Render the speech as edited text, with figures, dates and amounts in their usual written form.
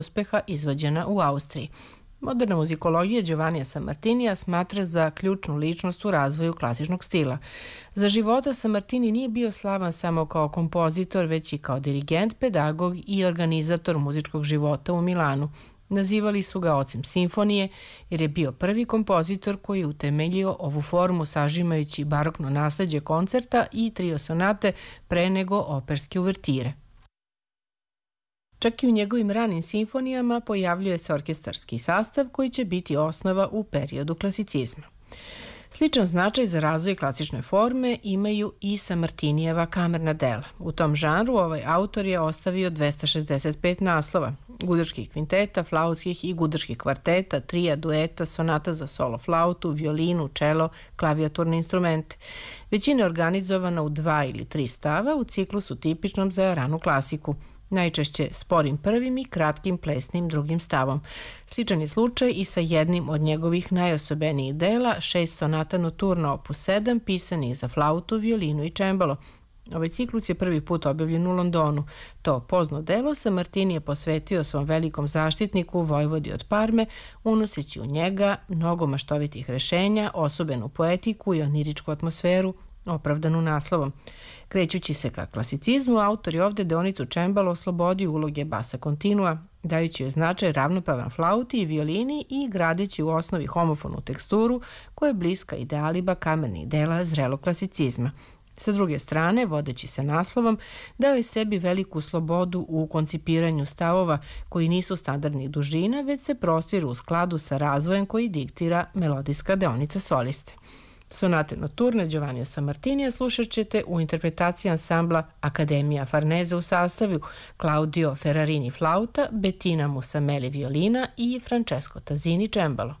uspeha izvođena u Austriji. Moderna muzikologija Giovannija Sammartinija smatra za ključnu ličnost u razvoju klasičnog stila. Za života Sammartini nije bio slavan samo kao kompozitor, već i kao dirigent, pedagog i organizator muzičkog života u Milanu. Nazivali su ga ocem simfonije jer je bio prvi kompozitor koji je utemeljio ovu formu sažimajući barokno nasleđe koncerta i trio sonate pre nego operske uvertire. Čak i u njegovim ranim simfonijama pojavljuje se orkestarski sastav koji će biti osnova u periodu klasicizma. Sličan značaj za razvoj klasične forme imaju i Sammartinijeva kamerna dela. U tom žanru ovaj autor je ostavio 265 naslova, gudačkih kvinteta, flautskih i gudačkih kvarteta, trija, dueta, sonata za solo flautu, violinu, čelo, klavijaturne instrumente. Većina je organizovana u 2 ili 3 stava u ciklusu tipičnom za ranu klasiku, najčešće sporim prvim i kratkim plesnim drugim stavom. Sličan je slučaj i sa jednim od njegovih najosobenijih dela, 6 sonata noturna opus 7, pisanih za flautu, violinu i čembalo. Ovaj ciklus je prvi put objavljen u Londonu. To pozno delo Sammartini je posvetio svom velikom zaštitniku, vojvodi od Parme, unoseći u njega mnogo maštovitih rešenja, osobenu poetiku i oniričku atmosferu, opravdanu naslovom. Krećući se ka klasicizmu, autor je ovde deonicu čembalo oslobodio uloge basa kontinua, dajući joj značaj ravnopravan flauti i violini i gradeći u osnovi homofonu teksturu koja je bliska idealima kamernih dela zrelog klasicizma. Sa druge strane, vodeći se naslovom, dao je sebi veliku slobodu u koncipiranju stavova koji nisu standardnih dužina, već se prostiru u skladu sa razvojem koji diktira melodijska deonica soliste. Sonate noturne Giovannija Sammartinija slušat ćete u interpretaciji ansambla Akademija Farnese u sastavu Claudio Ferrarini flauta, Bettina Musameli violina i Francesco Tazzini čembalo.